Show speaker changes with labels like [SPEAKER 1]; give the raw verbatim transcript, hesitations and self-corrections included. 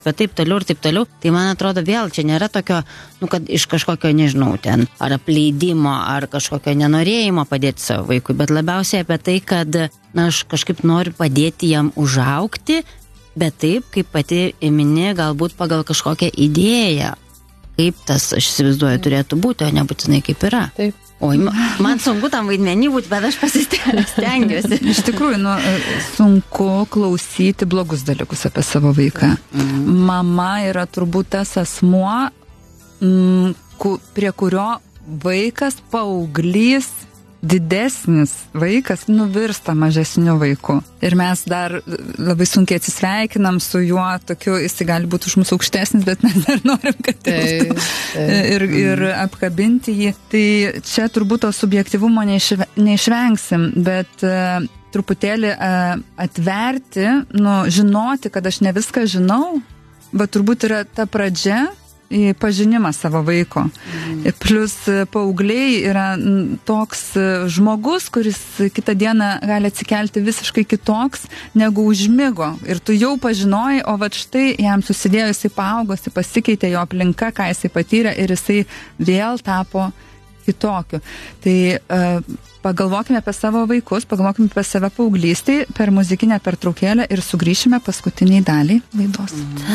[SPEAKER 1] bet taip toliau ir taip toliau. Tai man atrodo vėl čia nėra tokio, nu, kad iš kažkokio, nežinau, ten, ar apleidimo, ar kažkokio nenorėjimo padėti savo vaikui, bet labiausiai apie tai, kad, na, aš kažkaip noriu padėti jam užaugti, bet taip, kaip pati mini, galbūt pagal kažkokią idėją, kaip tas, aš įsivaizduoju, turėtų būti, o nebūtinai kaip yra.
[SPEAKER 2] Taip.
[SPEAKER 1] Oi, man sunku tam vaidmenį būti, bet aš pasistengiuosi.
[SPEAKER 3] Iš tikrųjų, nu, sunku klausyti blogus dalykus apie savo vaiką. Mm. Mama yra turbūt tas asmuo, m, ku, prie kurio vaikas, paauglys, didesnis vaikas nuvirsta mažesniu vaiku. Ir mes dar labai sunkiai atsisveikinam su juo, tokiu, jis gali būti už mūsų aukštesnis, bet mes dar norim, kad tai, tai. Ir, ir apkabinti jį. Tai čia turbūt to subjektyvumo neišve, neišvengsim, bet uh, truputėlį uh, atverti, nu, žinoti, kad aš ne viską žinau, bet turbūt yra ta pradžia į pažinimą savo vaiko. Mm. Plus paaugliai yra toks žmogus, kuris kitą dieną gali atsikelti visiškai kitoks, negu užmigo. Ir tu jau pažinojai, o vat štai jam susidėjo, jisai paaugo, jisai pasikeitė jo aplinka, ką jisai patyrė ir jisai vėl tapo kitokiu. Tai uh, pagalvokime apie savo vaikus, pagalvokime apie save paauglystėj per muzikinę pertraukėlę ir sugrįšime paskutiniai daliai laidos. Mm.